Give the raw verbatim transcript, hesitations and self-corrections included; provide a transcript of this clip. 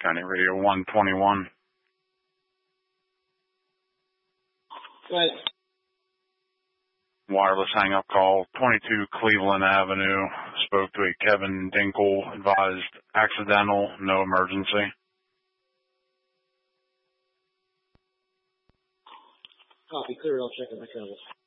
County Radio one twenty-one. Go ahead. Wireless hang-up call, twenty-two Cleveland Avenue. Spoke to a Kevin Dinkle, advised accidental, no emergency. Copy, clear, I'll check it myself.